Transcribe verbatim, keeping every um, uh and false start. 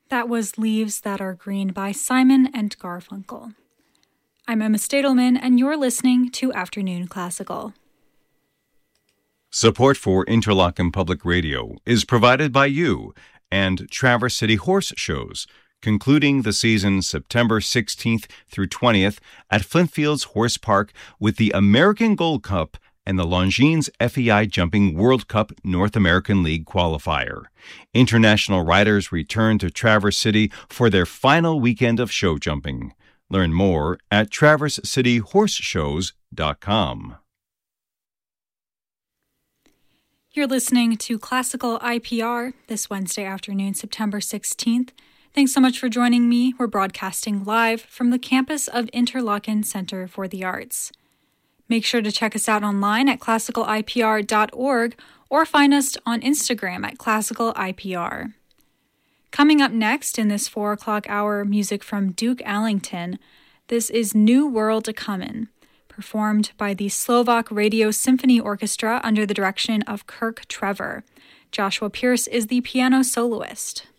That was Leaves That Are Green by Simon and Garfunkel. I'm Emma Stadelman, and you're listening to Afternoon Classical. Support for Interlochen Public Radio is provided by you and Traverse City Horse Shows, concluding the season September sixteenth through twentieth at Flintfields Horse Park with the American Gold Cup and the Longines F E I Jumping World Cup North American League qualifier. International riders return to Traverse City for their final weekend of show jumping. Learn more at traverse city horse shows dot com. You're listening to Classical I P R this Wednesday afternoon, September sixteenth. Thanks so much for joining me. We're broadcasting live from the campus of Interlochen Center for the Arts. Make sure to check us out online at classical I P R dot org or find us on Instagram at classical I P R. Coming up next in this four o'clock hour, music from Duke Ellington. This is New World A-Comin', performed by the Slovak Radio Symphony Orchestra under the direction of Kirk Trevor. Joshua Pierce is the piano soloist.